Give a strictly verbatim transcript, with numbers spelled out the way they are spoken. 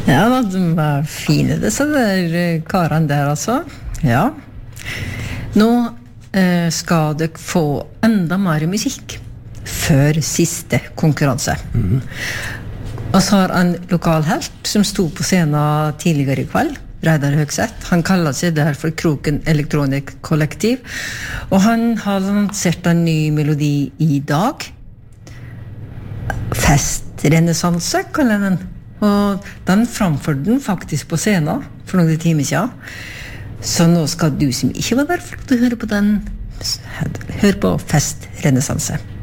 Ja, de var fine disse der karene der altså. Ja. Nå eh, skal dere få enda mer musikk før siste konkurranse. Mm-hmm. Og så har en lokal helt som stod på scenen tidligere i kveld, Reidar Høgseth. Han kaller seg der for Kroken Elektronik Kollektiv. Og han har lansert en ny melodi i dag. Festrenessanse, kaller den. Og den framførte den faktisk på scenen for noen timer siden. Så nå skal du som ikke var der for å høre på den, høre på Festrenessanse.